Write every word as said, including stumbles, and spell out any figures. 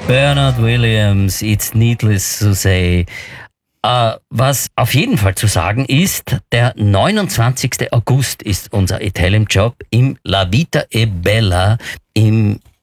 Bernard Williams, It's Needless to Say. Äh, was auf jeden Fall zu sagen ist, der neunundzwanzigsten August ist unser Italian Job im La Vita e Bella im